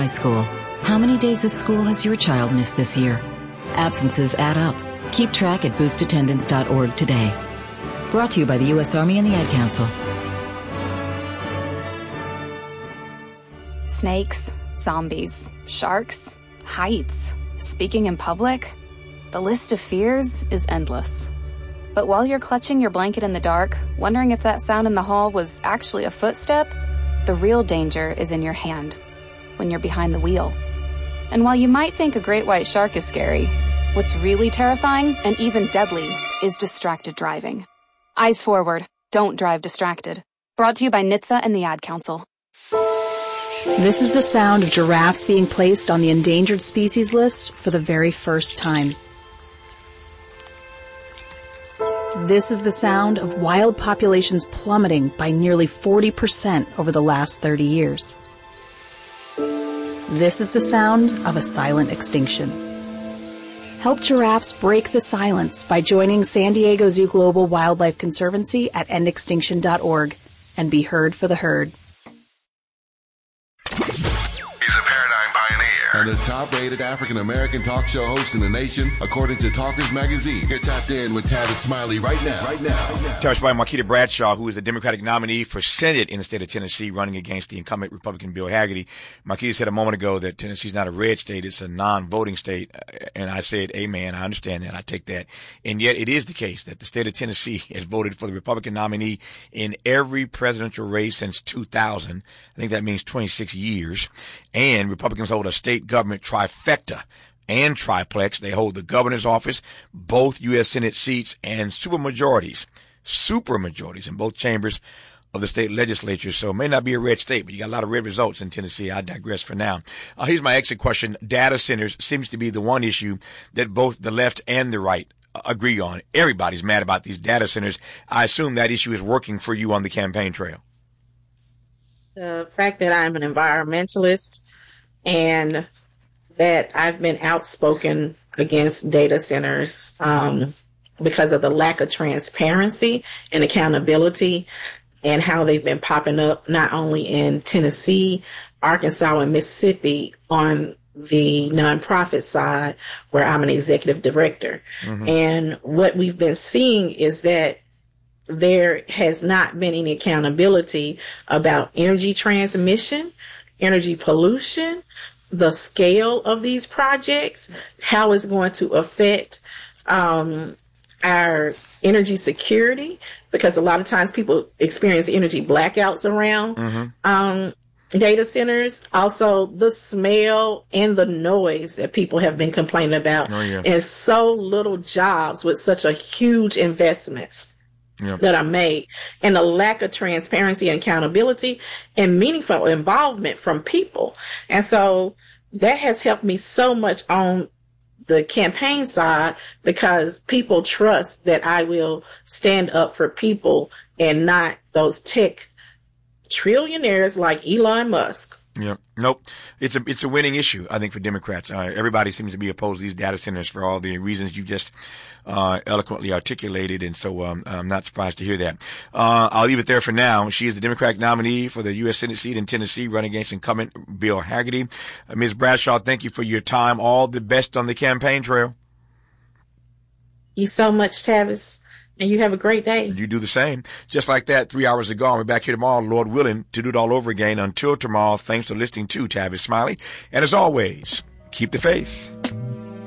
high school. How many days of school has your child missed this year? Absences add up. Keep track at boostattendance.org today. Brought to you by the U.S. Army and the Ad Council. Snakes, zombies, sharks, heights, speaking in public. The list of fears is endless. But while you're clutching your blanket in the dark, wondering if that sound in the hall was actually a footstep, the real danger is in your hand, when you're behind the wheel. And while you might think a great white shark is scary, what's really terrifying and even deadly is distracted driving. Eyes forward, don't drive distracted. Brought to you by NHTSA and the Ad Council. This is the sound of giraffes being placed on the endangered species list for the very first time. This is the sound of wild populations plummeting by nearly 40% over the last 30 years. This is the sound of a silent extinction. Help giraffes break the silence by joining San Diego Zoo Global Wildlife Conservancy at endextinction.org and be heard for the herd. He's a paradigm pioneer and the top-rated African-American talk show host in the nation, according to Talkers Magazine. You're tapped in with Tavis Smiley right now. Tavis Smiley, Marquita Bradshaw, who is the Democratic nominee for Senate in the state of Tennessee, running against the incumbent Republican Bill Hagerty. Marquita said a moment ago that Tennessee's not a red state; it's a non-voting state, and I said, "Amen." I understand that. I take that, and yet it is the case that the state of Tennessee has voted for the Republican nominee in every presidential race since 2000. I think that means 26 years, and Republicans hold a state government trifecta and triplex. They hold the governor's office, both U.S. Senate seats, and supermajorities in both chambers of the state legislature. So it may not be a red state, but you got a lot of red results in Tennessee. I digress for now. Here's my exit question. Data centers seems to be the one issue that both the left and the right agree on. Everybody's mad about these data centers. I assume that issue is working for you on the campaign trail. The fact that I'm an environmentalist and that I've been outspoken against data centers because of the lack of transparency and accountability and how they've been popping up not only in Tennessee, Arkansas, and Mississippi on the nonprofit side where I'm an executive director. Mm-hmm. And what we've been seeing is that there has not been any accountability about energy transmission, energy pollution, the scale of these projects, how it's going to affect our energy security, because a lot of times people experience energy blackouts around data centers. Also, the smell and the noise that people have been complaining about. Oh, yeah. And so little jobs with such a huge investments. Yep. That are made, and a lack of transparency and accountability and meaningful involvement from people. And so that has helped me so much on the campaign side, because people trust that I will stand up for people and not those tech trillionaires like Elon Musk. Yeah. Nope. It's a winning issue, I think, for Democrats. Everybody seems to be opposed to these data centers for all the reasons you just eloquently articulated, and so I'm not surprised to hear that. I'll leave it there for now. She is the Democratic nominee for the U.S. Senate seat in Tennessee, running against incumbent Bill Hagerty. Ms. Bradshaw, thank you for your time. All the best on the campaign trail. You so much, Tavis. And you have a great day. You do the same. Just like that, 3 hours ago, I'll be back here tomorrow, Lord willing, to do it all over again. Until tomorrow, thanks for listening to Tavis Smiley. And as always, keep the faith.